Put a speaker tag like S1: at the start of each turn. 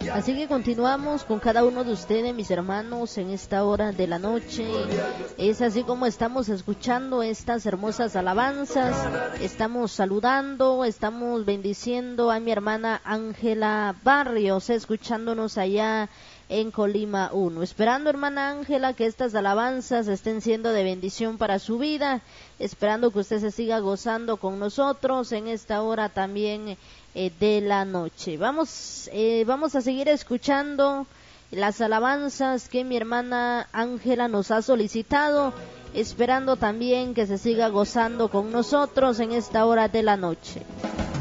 S1: Así que continuamos con cada uno de ustedes, mis hermanos, en esta hora de la noche. Es así como estamos escuchando estas hermosas alabanzas, estamos saludando, estamos bendiciendo a mi hermana Ángela Barrios, escuchándonos allá en Colima 1. Esperando, hermana Ángela, que estas alabanzas estén siendo de bendición para su vida, esperando que usted se siga gozando con nosotros en esta hora también de la noche. Vamos a seguir escuchando las alabanzas que mi hermana Ángela nos ha solicitado, esperando también que se siga gozando con nosotros en esta hora de la noche.